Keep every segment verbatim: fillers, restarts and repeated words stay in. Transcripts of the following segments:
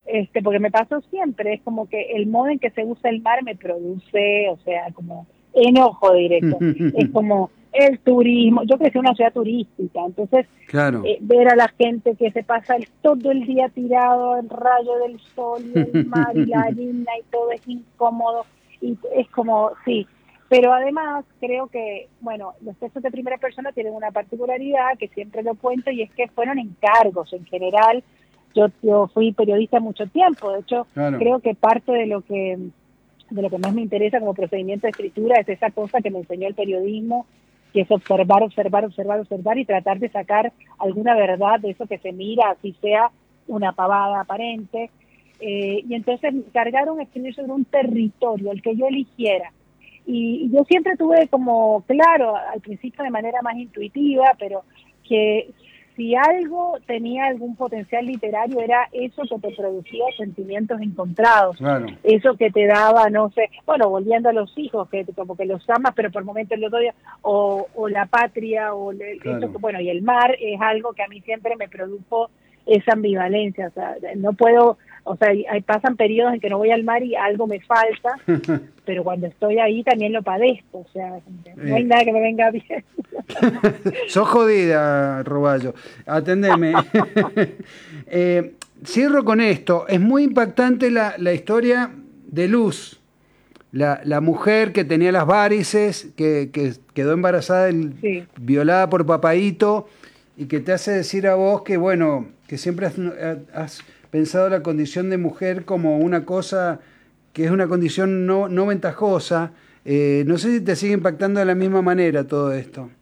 este, porque me pasó siempre, es como que el modo en que se usa el mar me produce, o sea, como enojo directo. Es como el turismo, yo crecí en una ciudad turística, entonces Claro. eh, ver a la gente que se pasa el, todo el día tirado al rayo del sol y el mar y la arena y todo es incómodo, y es como, sí, pero además creo que, bueno, los textos de primera persona tienen una particularidad que siempre lo cuento, y es que fueron encargos en general. Yo, yo fui periodista mucho tiempo, de hecho, Claro. creo que parte de lo que de lo que más me interesa como procedimiento de escritura es esa cosa que me enseñó el periodismo, que es observar, observar, observar, observar y tratar de sacar alguna verdad de eso que se mira, así sea una pavada aparente. Eh, y entonces me encargaron escribir sobre un territorio, el que yo eligiera. Y, y yo siempre tuve como claro, al principio de manera más intuitiva, pero que si algo tenía algún potencial literario era eso que te producía sentimientos encontrados, Claro. eso que te daba, no sé, bueno, volviendo a los hijos, que como que los amas, pero por momentos los odias, o, o la patria, o le, Claro. eso, bueno, y el mar es algo que a mí siempre me produjo esa ambivalencia, o sea, no puedo, o sea, hay, pasan periodos en que no voy al mar y algo me falta, pero cuando estoy ahí también lo padezco, o sea, no hay Eh. nada que me venga bien. Sos jodida, Roballo. Atendeme. eh, cierro con esto. Es muy impactante la, la historia de Luz, la, la mujer que tenía las varices, que, que quedó embarazada, el, Sí. violada por Papaíto, y que te hace decir a vos que, bueno, que siempre has, has pensado la condición de mujer como una cosa que es una condición no, no ventajosa. Eh, no sé si te sigue impactando de la misma manera todo esto.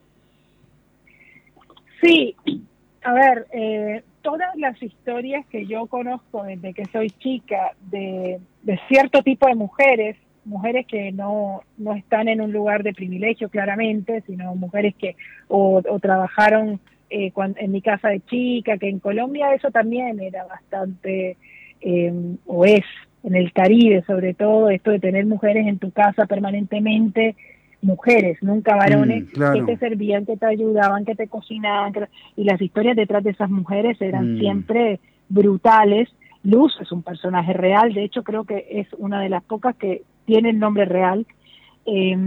Sí, a ver, eh, todas las historias que yo conozco desde que soy chica de, de cierto tipo de mujeres, mujeres que no, no están en un lugar de privilegio claramente, sino mujeres que o, o trabajaron eh, cuando, en mi casa de chica, que en Colombia eso también era bastante, eh, o es, en el Caribe sobre todo, esto de tener mujeres en tu casa permanentemente, mujeres, nunca varones, Mm, claro. que te servían, que te ayudaban, que te cocinaban, que, y las historias detrás de esas mujeres eran Mm. siempre brutales. Luz es un personaje real, de hecho creo que es una de las pocas que tiene el nombre real, eh,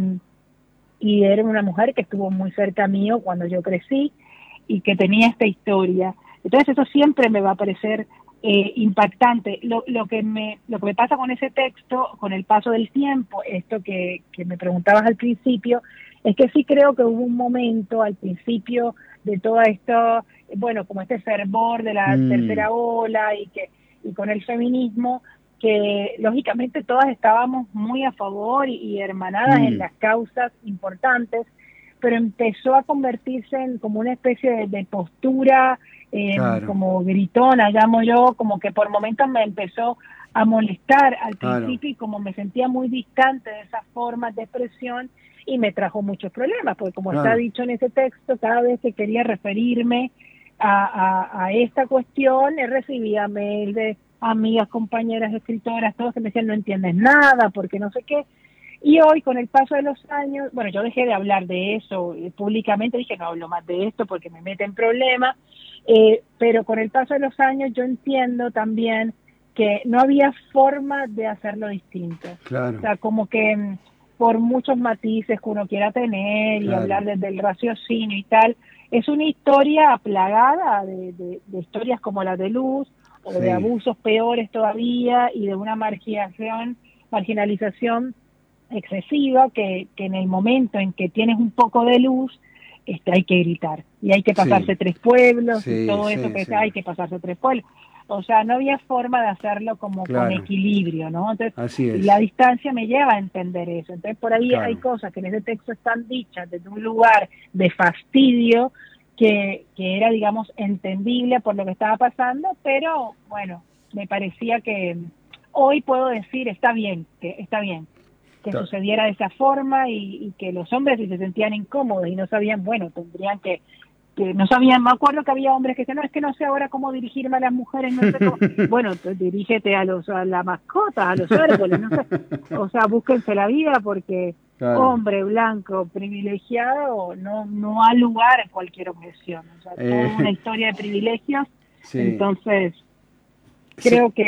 y era una mujer que estuvo muy cerca mío cuando yo crecí y que tenía esta historia. Entonces eso siempre me va a parecer eh, impactante. Lo, lo, que me, lo que me pasa con ese texto, con el paso del tiempo, esto que, que me preguntabas al principio, es que sí creo que hubo un momento al principio de todo esto, bueno, como este fervor de la Mm. tercera ola y que y con el feminismo, que lógicamente todas estábamos muy a favor y, y hermanadas Mm. en las causas importantes, pero empezó a convertirse en como una especie de, de postura, eh, Claro. como gritona, llamo yo, como que por momentos me empezó a molestar al Claro. principio, y como me sentía muy distante de esas formas de expresión, y me trajo muchos problemas, porque como Claro. está dicho en ese texto, cada vez que quería referirme a, a, a esta cuestión, recibía mail de amigas, compañeras, escritoras, todos que me decían no entiendes nada, porque no sé qué. Y hoy, con el paso de los años, bueno, yo dejé de hablar de eso eh, públicamente, dije no hablo más de esto porque me mete en problemas, eh, pero con el paso de los años yo entiendo también que no había forma de hacerlo distinto. Claro. O sea, como que por muchos matices que uno quiera tener y Claro. hablar desde el raciocinio y tal, es una historia plagada de, de, de historias como la de Luz, o Sí. de abusos peores todavía, y de una marginación, marginalización excesiva, que, que en el momento en que tienes un poco de luz, este, hay que gritar, y hay que pasarse Sí. tres pueblos, Sí, y todo sí, eso que sí. hay que pasarse tres pueblos. O sea, no había forma de hacerlo como con Claro. equilibrio, ¿no? Entonces, Así y es. la distancia me lleva a entender eso. Entonces, por ahí Claro. hay cosas que en ese texto están dichas desde un lugar de fastidio, que, que era, digamos, entendible por lo que estaba pasando, pero bueno, me parecía que hoy puedo decir, está bien, que está bien, que Ta- sucediera de esa forma, y, y que los hombres, si se sentían incómodos y no sabían, bueno, tendrían que, que no sabían, me acuerdo que había hombres que decían, no, es que no sé ahora cómo dirigirme a las mujeres, no sé cómo, bueno, pues dirígete a los a las mascotas, a los árboles, no sé, o sea, búsquense la vida, porque Claro. hombre blanco privilegiado no no ha lugar en cualquier objeción, o sea, Eh, toda una historia de privilegios, sí. entonces Se- creo que